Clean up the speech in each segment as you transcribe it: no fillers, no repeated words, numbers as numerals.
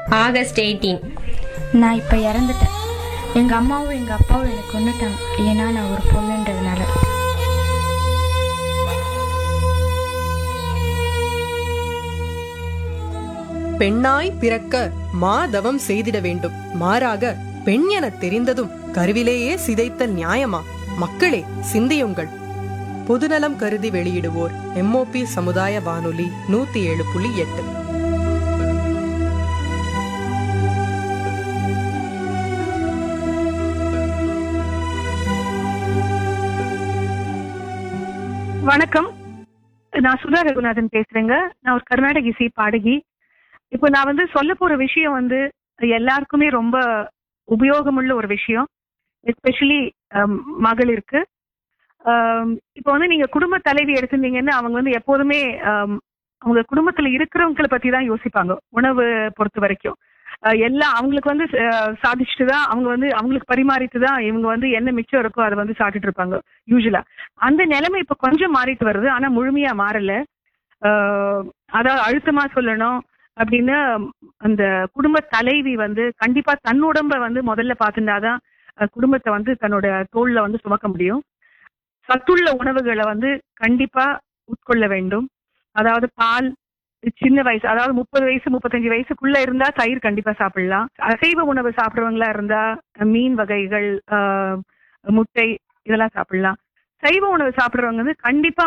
August 18. நான் இப்போ இறந்துட்டேன். எங்கள் அம்மாவும் எங்கள் அப்பாவும் எனக்கு கொண்டுட்டாங்க. ஏன்னா நான் ஒரு பொண்ணுன்றதுனால. பெண்ணாய் பிறக்க மாதவம் செய்திட வேண்டும். மாறாக பெண் எனத் தெரிந்ததும் கருவிலேயே சிதைத்தல் நியாயமா? மக்களே சிந்தியுங்கள். பொதுநலம் கருதி வெளியிடுவோர் MOP சமுதாய வானொலி 107.8. வணக்கம், நான் சுதா ரகுநாதன் பேசுறேங்க. நான் ஒரு கர்நாடக இசை பாடகி. இப்போ நான் சொல்ல போற விஷயம் எல்லாருக்குமே ரொம்ப உபயோகமுள்ள ஒரு விஷயம், எஸ்பெஷலி மகளிருக்கு. இப்போ நீங்க குடும்ப தலைவி எடுத்திருந்தீங்கன்னா அவங்க எப்போதுமே அவங்க குடும்பத்துல இருக்கிறவங்களை பத்தி தான் யோசிப்பாங்க. உணவு பொறுத்த வரைக்கும் எல்லாம் அவங்களுக்கு சாதிச்சுட்டு தான் அவங்க அவங்களுக்கு பரிமாறிட்டு தான் இவங்க என்ன மிச்சம் இருக்கோ அதை சாப்பிட்டுட்டு இருப்பாங்க யூஸ்வலா. அந்த நிலைமை இப்ப கொஞ்சம் மாறிட்டு வருது, ஆனா முழுமையா மாறல. அதாவது அழுத்தமா சொல்லணும் அப்படின்னு அந்த குடும்ப தலைவி கண்டிப்பா தன் உடம்ப முதல்ல பார்த்துட்டாதான் குடும்பத்தை தன்னோட தோல்ல சுமக்க முடியும். சத்துள்ள உணவுகளை கண்டிப்பா உட்கொள்ள வேண்டும். அதாவது பால், சின்ன வயசு, அதாவது 30 வயசு 35 வயசுக்குள்ள இருந்தா தயிர் கண்டிப்பா சாப்பிடலாம். அசைவ உணவு சாப்பிடுறவங்களா இருந்தா மீன் வகைகள், முட்டை இதெல்லாம் சாப்பிடலாம். சைவ உணவு சாப்பிடுறவங்க கண்டிப்பா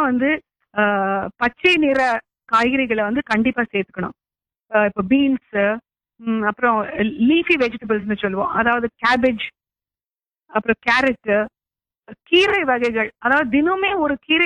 பச்சை நிற காய்கறிகளை கண்டிப்பா சேர்த்துக்கணும். இப்போ பீன்ஸ், அப்புறம் லீஃபி வெஜிடபிள்ஸ்னு சொல்லுவோம், அதாவது கேபேஜ், அப்புறம் கேரட், கீரை வகைகள். அதாவது தினமே ஒரு கீரை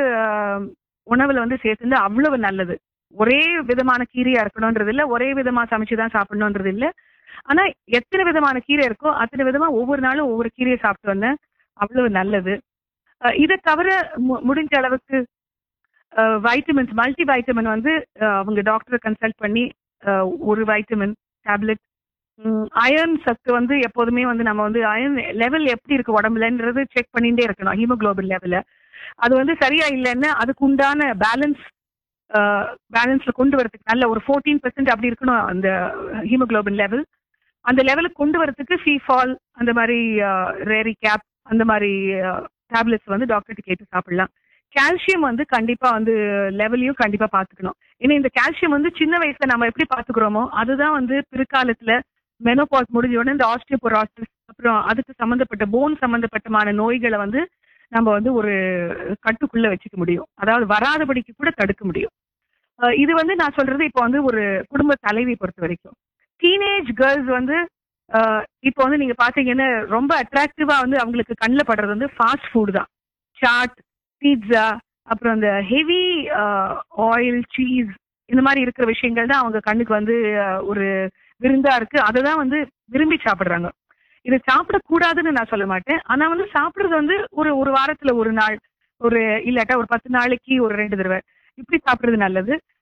உணவுல சேர்த்துட்டு அவ்வளவு நல்லது. ஒரே விதமான கீரையா இருக்கணும்ன்றது இல்ல, ஒரே விதமா சமைச்சுதான் சாப்பிடணும்ன்றது இல்ல. ஆனா எத்தனை விதமான கீரை இருக்கோ அத்தனை விதமா ஒவ்வொரு நாளும் ஒவ்வொரு கீரையை சாப்பிட்டு வந்தேன், அவ்வளவு நல்லது. இதை தவிர முடிஞ்ச அளவுக்கு வைட்டமின்ஸ், மல்டி வைட்டமின் அவங்க டாக்டரை கன்சல்ட் பண்ணி ஒரு வைட்டமின் டேப்லெட், அயர்ன் சத்து எப்போதுமே நம்ம அயர்ன் லெவல் எப்படி இருக்கு உடம்புலன்றது செக் பண்ணிட்டே இருக்கணும். ஹீமோகுளோபின் லெவல அது சரியா இல்லைன்னா அதுக்கு உண்டான பேலன்ஸ்ல கொண்டு வரதுக்கு நல்ல ஒரு 14% அப்படி இருக்கணும் அந்த ஹீமோகுளோபின் லெவல். அந்த லெவலுக்கு கொண்டு வரதுக்கு ஃபீஃபால், அந்த மாதிரி ரேரி கேப், அந்த மாதிரி டேப்லெட்ஸ் டாக்டர்கிட்ட கேட்டு சாப்பிடலாம். கால்சியம் கண்டிப்பா லெவலையும் கண்டிப்பா பாத்துக்கணும். ஏன்னா இந்த கால்சியம் சின்ன வயசுல நம்ம எப்படி பாத்துக்கிறோமோ அதுதான் பிற்காலத்துல மெனோபாஸ் முடிஞ்ச உடனே இந்த ஆஸ்டியோபோரோசிஸ், அப்புறம் அதுக்கு சம்பந்தப்பட்ட போன் சம்பந்தப்பட்டமான நோய்களை நம்ம ஒரு கட்டுக்குள்ள வச்சுக்க முடியும். அதாவது வராதபடிக்கு கூட தடுக்க முடியும். இது நான் சொல்றது இப்போ ஒரு குடும்ப தலைவி பொறுத்த வரைக்கும். டீனேஜ் கேர்ள்ஸ் இப்போ நீங்க பாத்தீங்கன்னா ரொம்ப அட்ராக்டிவா அவங்களுக்கு கண்ணில் படுறது ஃபாஸ்ட் ஃபுட் தான். சாட், பீட்சா, அப்புறம் இந்த ஹெவி ஆயில், சீஸ், இந்த மாதிரி இருக்கிற விஷயங்கள் தான் அவங்க கண்ணுக்கு ஒரு விருந்தா இருக்கு. அதை தான் விரும்பி சாப்பிடுறாங்க. இது சாப்பிடக்கூடாதுன்னு நான் சொல்ல மாட்டேன். ஆனா சாப்பிடுறது ஒரு வாரத்துல ஒரு நாள், ஒரு இல்லாட்டா ஒரு 10 நாளைக்கு ஒரு 2 தடவை இப்படி சாப்பிடுறது நல்லது.